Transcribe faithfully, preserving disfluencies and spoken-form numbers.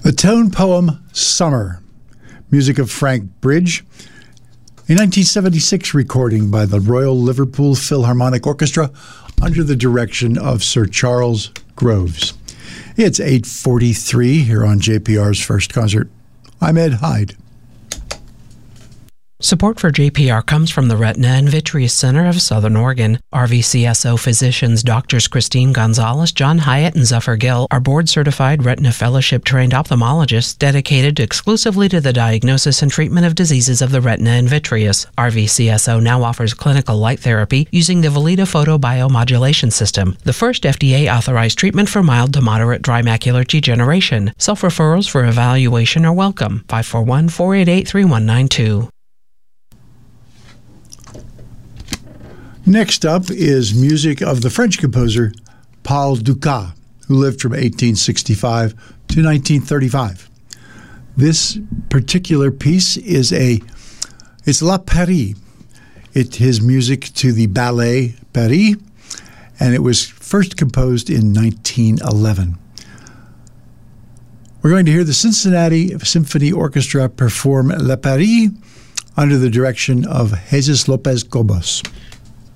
The tone poem Summer, music of Frank Bridge, a nineteen seventy-six recording by the Royal Liverpool Philharmonic Orchestra under the direction of Sir Charles Groves. It's eight forty-three here on J P R's First Concert. I'm Ed Hyde. Support for J P R comes from the Retina and Vitreous Center of Southern Oregon. R V C S O physicians Doctors Christine Gonzalez, John Hyatt, and Zephyr Gill are board-certified Retina Fellowship-trained ophthalmologists dedicated exclusively to the diagnosis and treatment of diseases of the retina and vitreous. R V C S O now offers clinical light therapy using the Valida photobiomodulation system, the first F D A-authorized treatment for mild to moderate dry macular degeneration. Self-referrals for evaluation are welcome. five four one, four eight eight, three one nine two. Next up is music of the French composer Paul Dukas, who lived from eighteen sixty-five to nineteen thirty-five. This particular piece is a, it's La Paris. It his music to the Ballet Paris, and it was first composed in nineteen eleven. We're going to hear the Cincinnati Symphony Orchestra perform La Paris under the direction of Jesus Lopez Cobos.